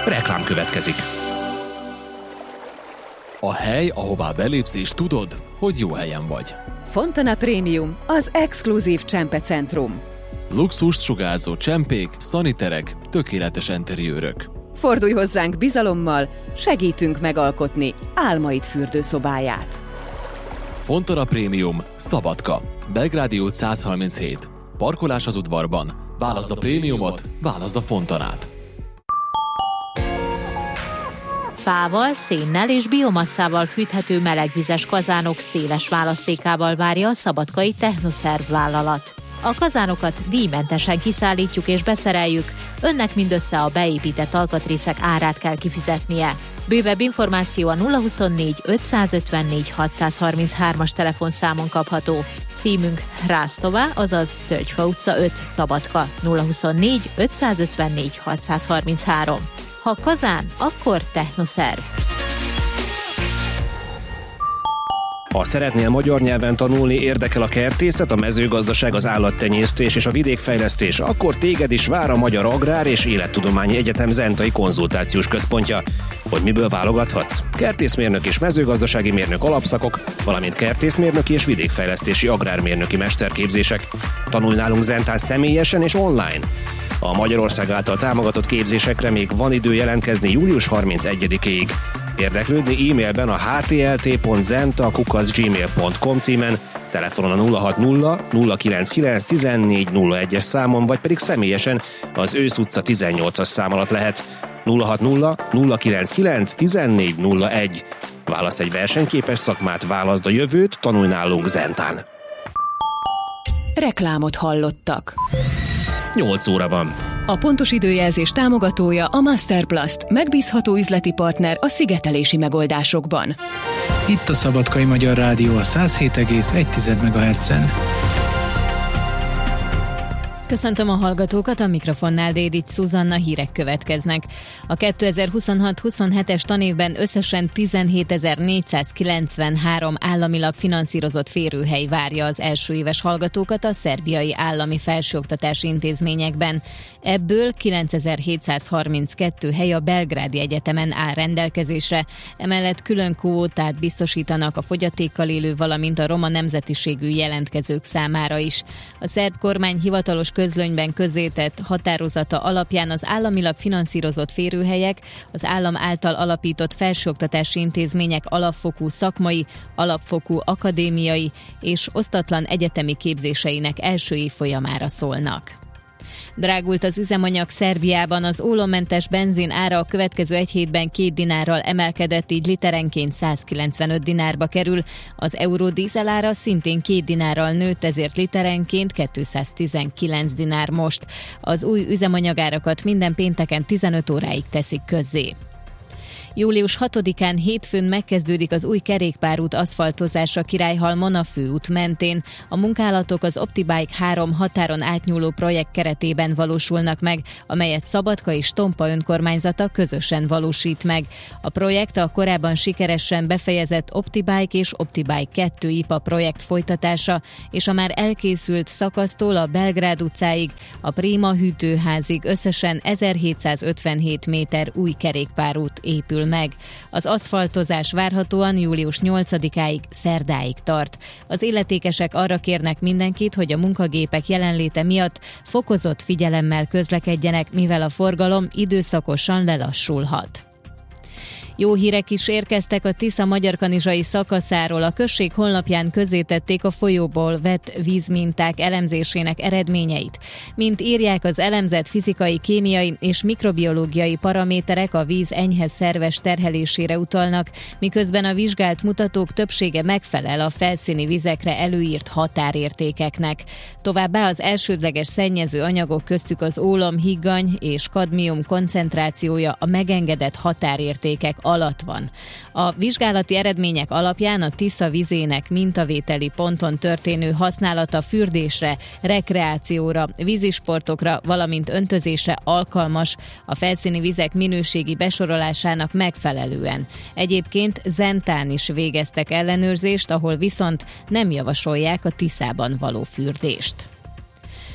Reklám következik. A hely, ahová belépsz és tudod, hogy jó helyen vagy. Fontana Premium, az exkluzív csempecentrum. Luxust sugárzó csempék, szaniterek, tökéletes enteriőrök. Fordulj hozzánk bizalommal, segítünk megalkotni álmaid fürdőszobáját. Fontana Premium, Szabadka, Belgrádi út 137. Parkolás az udvarban. Válaszd a prémiumot, válaszd a Fontanát. Fával, szénnel és biomasszával fűthető melegvizes kazánok széles választékával várja a szabadkai Technoszerv vállalat. A kazánokat díjmentesen kiszállítjuk és beszereljük, önnek mindössze a beépített alkatrészek árát kell kifizetnie. Bővebb információ a 024 554 633-as telefonszámon kapható. Címünk Rásztová, azaz Tölgyfa utca 5, Szabadka, 024 554 633. Ha kazán, akkor Technoszerv. Ha szeretnél magyar nyelven tanulni, érdekel a kertészet, a mezőgazdaság, az állattenyésztés és a vidékfejlesztés, akkor téged is vár a Magyar Agrár és Élettudományi Egyetem Zentai Konzultációs Központja. Hogy miből válogathatsz? Kertészmérnök és mezőgazdasági mérnök alapszakok, valamint kertészmérnöki és vidékfejlesztési agrármérnöki mesterképzések. Tanulj nálunk Zentán személyesen és online. A Magyarország által támogatott képzésekre még van idő jelentkezni július 31-ig. Érdeklődni e-mailben a htlt.zenta@gmail.com címen, telefonon a 060 099 1401-es számon, vagy pedig személyesen az Ősz utca 18-as szám alatt lehet. 060 099 1401. Válasz egy versenyképes szakmát, válaszd a jövőt, tanulj nálunk Zentán. Reklámot hallottak. 8 óra van. A pontos időjelzés támogatója a Masterplast, megbízható üzleti partner a szigetelési megoldásokban. Itt a Szabadkai Magyar Rádió a 107,1 MHz-en. Köszöntöm a hallgatókat, a mikrofonnál Dédics Szuzanna, hírek következnek. A 2026-27-es tanévben összesen 17.493 államilag finanszírozott férőhely várja az első éves hallgatókat a szerbiai állami felsőoktatási intézményekben. Ebből 9.732 hely a Belgrádi Egyetemen áll rendelkezésre, emellett külön kvótát biztosítanak a fogyatékkal élő, valamint a roma nemzetiségű jelentkezők számára is. A szerb kormány hivatalos közlönyben közzétett határozata alapján az államilag finanszírozott férőhelyek az állam által alapított felsőoktatási intézmények alapfokú szakmai, alapfokú akadémiai és osztatlan egyetemi képzéseinek első évfolyamára szólnak. Drágult az üzemanyag Szerbiában, az ólommentes benzin ára a következő egy hétben 2 dinárral emelkedett, így literenként 195 dinárba kerül. Az eurodízel ára szintén 2 dinárral nőtt, ezért literenként 219 dinár most. Az új üzemanyagárakat minden pénteken 15 óráig teszik közzé. Július 6-án hétfőn megkezdődik az új kerékpárút aszfaltozása Királyhalmon a főút mentén. A munkálatok az OptiBike 3 határon átnyúló projekt keretében valósulnak meg, amelyet Szabadka és Tompa önkormányzata közösen valósít meg. A projekt a korábban sikeresen befejezett OptiBike és OptiBike 2 IPA projekt folytatása, és a már elkészült szakasztól a Belgrád utcáig, a Prima hűtőházig összesen 1757 méter új kerékpárút épül meg. Az aszfaltozás várhatóan július 8-áig, szerdáig tart. Az illetékesek arra kérnek mindenkit, hogy a munkagépek jelenléte miatt fokozott figyelemmel közlekedjenek, mivel a forgalom időszakosan lelassulhat. Jó hírek is érkeztek a Tisza magyarkanizsai szakaszáról. A község honlapján közzétették a folyóból vett vízminták elemzésének eredményeit. Mint írják, az elemzett fizikai, kémiai és mikrobiológiai paraméterek a víz enyhe szerves terhelésére utalnak, miközben a vizsgált mutatók többsége megfelel a felszíni vizekre előírt határértékeknek. Továbbá az elsődleges szennyező anyagok, köztük az ólom, higgany és kadmium koncentrációja a megengedett határértékek alatt van. A vizsgálati eredmények alapján a Tisza vizének mintavételi ponton történő használata fürdésre, rekreációra, vízisportokra, valamint öntözésre alkalmas, a felszíni vizek minőségi besorolásának megfelelően. Egyébként Zentán is végeztek ellenőrzést, ahol viszont nem javasolják a Tiszában való fürdést.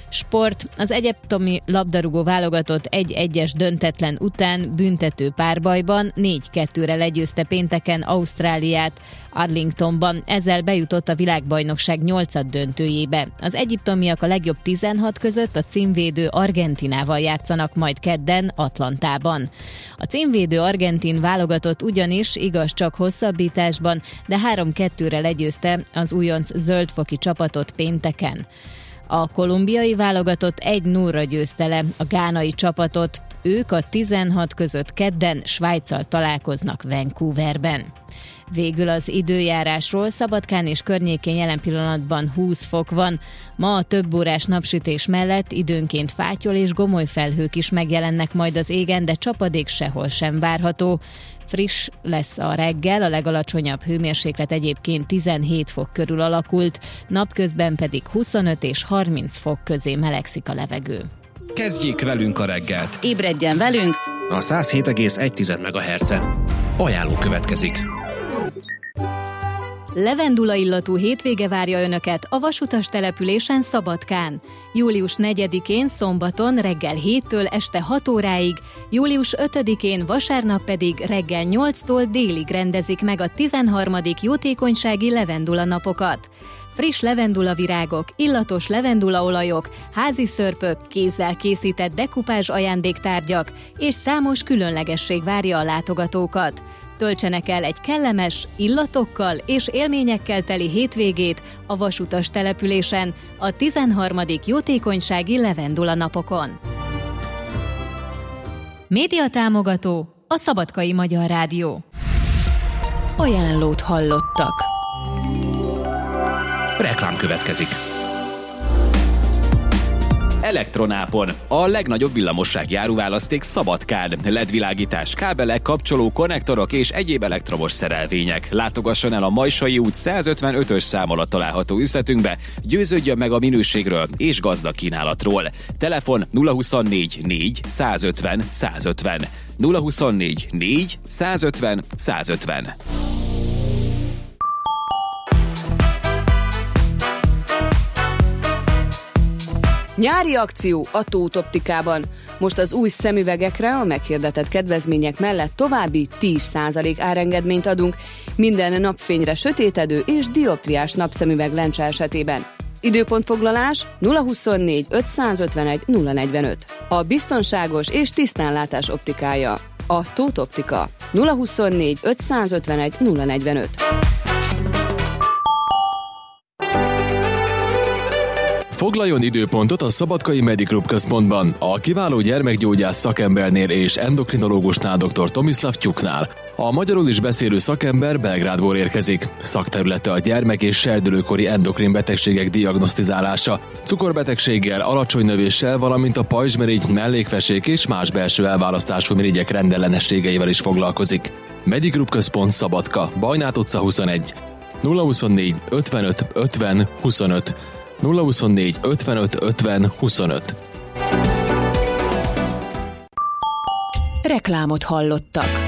Sport. Az egyiptomi labdarúgó válogatott 1-1-es döntetlen után büntető párbajban 4-2-re legyőzte pénteken Ausztráliát Arlingtonban. Ezzel bejutott a világbajnokság 8. döntőjébe. Az egyiptomiak a legjobb 16 között a címvédő Argentinával játszanak majd kedden Atlantában. A címvédő argentin válogatott ugyanis, igaz csak hosszabbításban, de 3-2-re legyőzte az újonc zöldfoki csapatot pénteken. A kolumbiai válogatott 1-0-ra győzte le a gánai csapatot. Ők a 16 között kedden Svájccal találkoznak Vancouverben. Végül az időjárásról. Szabadkán és környékén jelen pillanatban 20 fok van. Ma a több órás napsütés mellett időnként fátyol és gomoly felhők is megjelennek majd az égen, de csapadék sehol sem várható. Friss lesz a reggel, a legalacsonyabb hőmérséklet egyébként 17 fok körül alakult, napközben pedig 25 és 30 fok közé melegszik a levegő. Kezdjék velünk a reggelt! Ébredjen velünk! A 107,1 MHz-en. Ajánló következik. Levendula illatú hétvége várja Önöket a vasutas településen Szabadkán. Július 4-én szombaton reggel 7-től este 6 óráig, július 5-én vasárnap pedig reggel 8-tól délig rendezik meg a 13. jótékonysági levendula napokat. Friss levendula virágok, illatos levendulaolajok, házi szörpök, kézzel készített dekupázs ajándéktárgyak és számos különlegesség várja a látogatókat. Töltsenek el egy kellemes, illatokkal és élményekkel teli hétvégét a vasutas településen a 13. jótékonysági levendula napokon. Média támogató a Szabadkai Magyar Rádió. Ajánlót hallottak. Reklám következik. Elektronápon. A legnagyobb villamossági áruválaszték Szabadkán. LED-világítás, kábelek, kapcsoló, konnektorok és egyéb elektromos szerelvények. Látogasson el a Majsai út 155-ös szám alatt található üzletünkbe, győződjön meg a minőségről és gazdag kínálatról. Telefon 024 4 150 150. 024 4 150 150. Nyári akció a Tóth Optikában. Most az új szemüvegekre a meghirdetett kedvezmények mellett további 10% árengedményt adunk minden napfényre sötétedő és dioptriás napszemüveg lencse esetében. Időpontfoglalás 024 551 045. A biztonságos és tisztánlátás optikája. A Tóth Optika. 024 551 045. Foglaljon időpontot a Szabadkai Mediclub központban, a kiváló gyermekgyógyász szakembernél és endokrinológusnál dr. Tomislav Tyuknál. A magyarul is beszélő szakember Belgrádból érkezik. Szakterülete a gyermek- és serdülőkori endokrin betegségek diagnosztizálása, cukorbetegséggel, alacsony növéssel, valamint a pajzsmirigy, mellékfesék és más belső elválasztású mirigyek rendellenességeivel is foglalkozik. Mediclub központ Szabadka, Bajnát utca 21. 024 55 50 25. 024 55 50 25. Reklámot hallottak.